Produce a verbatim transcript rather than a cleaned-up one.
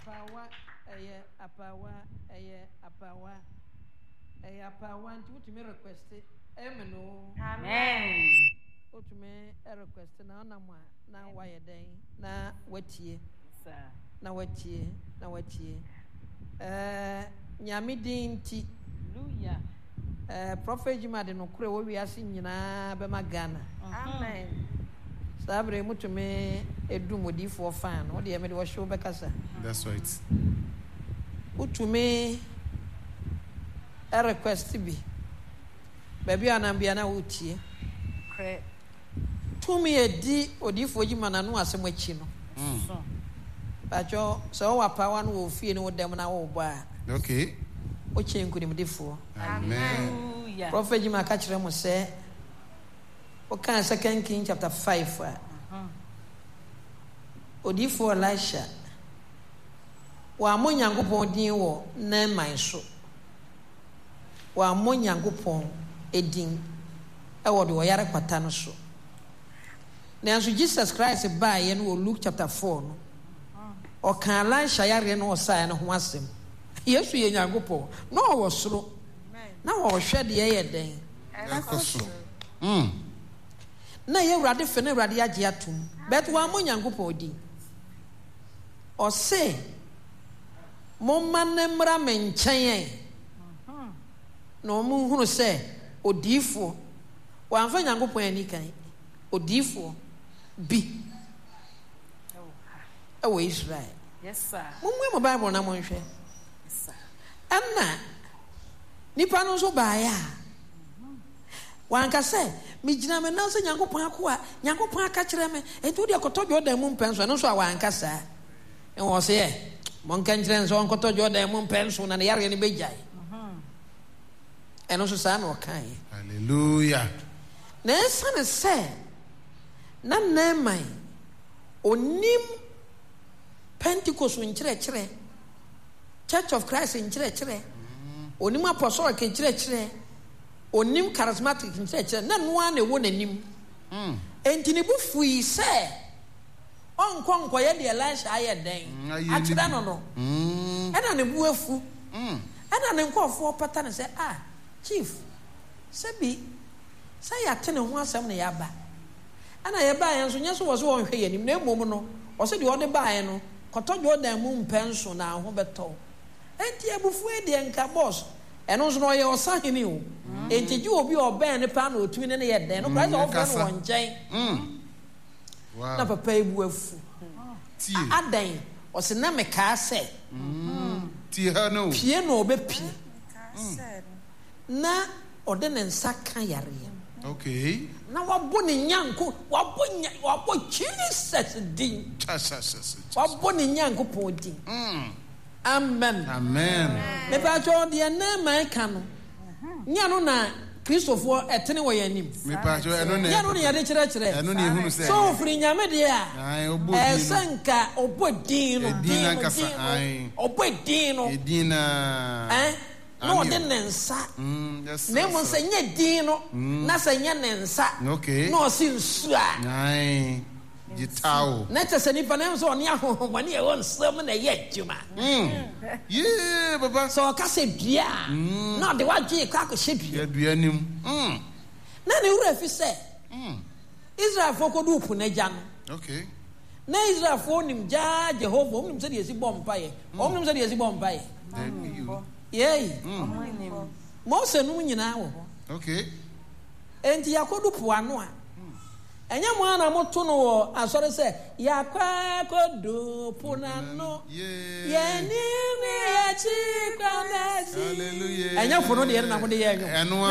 apawa eye apawa eye apawa eye apawa nti utumi request emeno amen utumi request na onamwa na waye den na watie sir na watie na watie eh nyame din nti hallelujah eh prophet Jima de no kure wo wiase nyina be magana amen sabre mutumi edumodifo fan wo de me de wo show be kasa. That's right. Utumi a request bi baby anambia na wotie kre tumi edi odifo Jima na no asem achi no so bajo so wa power no wo fie no dem na wo ba Okay. o chenkunim difo Amen. hallelujah prophet Jima ka kire mo se o kan second king chapter five uh, odifo Elisha wa mo nyankopon din wo na man so wa mo nyankopon edin e wo de wo yare kwata no so nanso Jesus Christ ba ye no Luke chapter four no o kan Elisha yare no osae no ho asem Yesu ye nyankopon no wo soro na wo hwe de ye den Ekoso. Mm. na ye wrade fe na wrade agye atum bet wa mo nyankopon din o se mo manemra menchen no mo hunu se odifo wa mfa nyankopon ani kan odifo bi e wo Israel yes sir mo mo Bible na mo hwe yes sir anna nipa no so baaya wanka se mi gina me na so nyankopon akoa nyankopon aka kire me etu de kotodwo dan mu mpenso no so a wanka sa e wo se e mon kan kire so kotodwo dan mu mpenso na yare ne bejai eno so sa na o kan Hallelujah. na esane se na neman onim Pentecost nkire kire Church of Christ nkire kire onim apostolic nkire kire onim charismatic nkire kire na no ana wo nanim Mm. enti ne bu fui se onko onko ye de Elisha aye den akira no no Mm. ena ne bu afu Mm. ena ne nkofo pata ne se ah chief sebi say ya tene ho asem ne ya ba ana ye ba ye nso nyeso wo so won hwe yanim na emom no o se de o de ba ye no kotodwo dan mu mpenso na ho beto enti abufu e de nka boss eno nso no ye osahini o enti ji obi oben ne pa na otumi ne ne ye den no kwa so ofo no wonchen Mm. na Wow. papa ebu afu Tie. adan o se na me ka se Tie ha no. pie no obepie na ode ne nsa ka yare Okay. na wabo ne nyanko wabo nya wabo Jesus din Cha cha cha. wabo ne nyanko pon din Mm. amen Amen. me ba jo de na man ka no nya no na Christopher etene wo yanim Me pa jo eno ne. nya no ne yade kire kire Eno ne ehunu se. so firi nyame de a Ai obo din no. esanka obo din no Edin din na no, kasa, din no, ai. obo din no Edina. eh no Ami. de ne nsa Mm. Yes. na mo se nya din no na se nya ne nsa Okay. na o si nsu a Ai. Gitao. na te se nipa na so ne ahohoma ne e won sam na ye adwuma Mm. Yeah, baba. so ka se bia na de wadwe ka ko hye bia Ya duanim. Mm. na ne wura fi se Mm. Israel fo ko du pu na gya no Okay. na Israel fo nim ja Jehovah omnim se de esi bompa ye omnim se de esi bompa ye There you. yei Mm. Mose no nyina wo ho Okay. enti yakodu pu ano a enya mo ana moto no wo asore se yakwa kodu pu na no Yeah. ye ni ni ya chi kwa na si Hallelujah. enya fo no de na mo de ye Eno